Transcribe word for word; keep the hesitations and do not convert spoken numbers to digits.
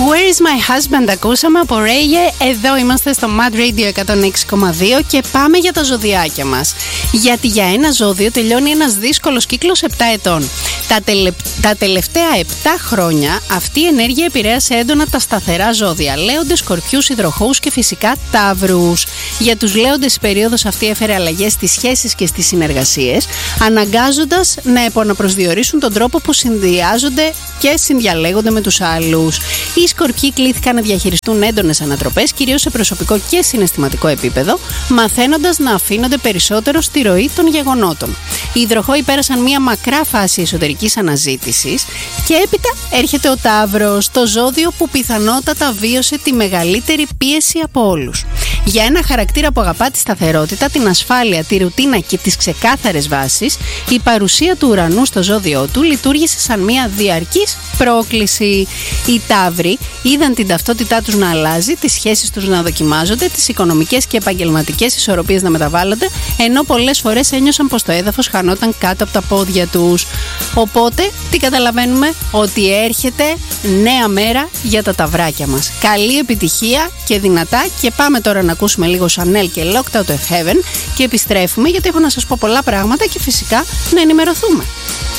Where is my husband ακούσαμε από Ρέγε. Εδώ είμαστε στο Mad Radio εκατόν έξι κόμμα δύο και πάμε για τα ζωδιάκια μας. Γιατί για ένα ζώδιο τελειώνει ένας δύσκολος κύκλος επτά ετών. Τα, τελε... τα τελευταία επτά χρόνια αυτή η ενέργεια επηρέασε έντονα τα σταθερά ζώδια. Λέοντες, Σκορπιούς, Υδροχόους και φυσικά Ταύρους. Για τους Λέοντες η περίοδος αυτή έφερε αλλαγές στις σχέσεις και στις συνεργασίες, αναγκάζοντας να επαναπροσδιορίσουν τον τρόπο που συνδυάζονται και συνδιαλέγονται με τους άλλους. Οι Σκορπιοί κλήθηκαν να διαχειριστούν έντονες ανατροπές, κυρίως σε προσωπικό και συναισθηματικό επίπεδο, μαθαίνοντας να αφήνονται περισσότερο στη ροή των γεγονότων. Οι Υδροχόοι πέρασαν μια μακρά φάση εσωτερικής αναζήτησης και έπειτα έρχεται ο Ταύρος, το ζώδιο που πιθανότατα βίωσε τη μεγαλύτερη πίεση από όλους. Για ένα χαρακτήρα που αγαπά τη σταθερότητα, την ασφάλεια, τη ρουτίνα και τις ξεκάθαρες βάσεις, η παρουσία του ουρανού στο ζώδιό του λειτουργήσε σαν μια διαρκής πρόκληση. Οι Ταύροι είδαν την ταυτότητά τους να αλλάζει, τις σχέσεις τους να δοκιμάζονται, τις οικονομικές και επαγγελματικές ισορροπίες να μεταβάλλονται, ενώ πολλές φορές ένιωσαν πως το έδαφος χανόταν κάτω από τα πόδια τους. Οπότε, τι καταλαβαίνουμε? Ότι έρχεται νέα μέρα για τα ταυράκια μας. Καλή επιτυχία και δυνατά, και πάμε τώρα να ακούσουμε λίγο Chanel και Locked Out of Heaven και επιστρέφουμε, γιατί έχω να σας πω πολλά πράγματα και φυσικά να ενημερωθούμε.